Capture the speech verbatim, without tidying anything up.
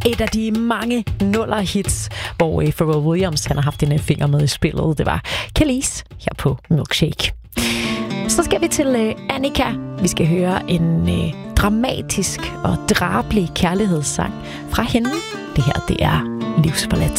et af de mange nuller-hits, hvor uh, Pharrell Williams han har haft en finger med i spillet. Det var Kelis her på Milkshake. Så skal vi til uh, Annika. Vi skal høre en uh, dramatisk og drabelig kærlighedssang fra hende. Det her, det er Livsforladt.